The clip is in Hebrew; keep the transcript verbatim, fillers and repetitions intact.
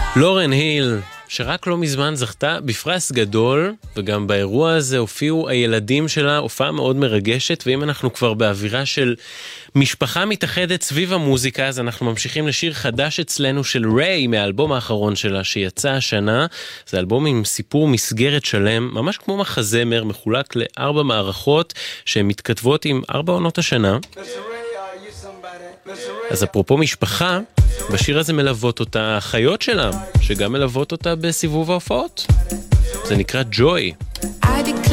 לורן היל, שרק לא מזמן זכתה בפרס גדול, וגם באירוע הזה הופיעו הילדים שלה, הופעה מאוד מרגשת, ואם אנחנו כבר באווירה של משפחה מתאחדת סביב המוזיקה, אז אנחנו ממשיכים לשיר חדש אצלנו של ריי, מהאלבום האחרון שלה שיצא השנה. זה אלבום עם סיפור מסגרת שלם, ממש כמו מחזמר, מחולק לארבע מערכות, שהן מתכתבות עם ארבע עונות השנה. אז אפרופו משפחה, בשיר הזה מלוות אותה החיות שלה, שגם מלוות אותה בסיבוב ההופעות. זה נקרא ג'וי.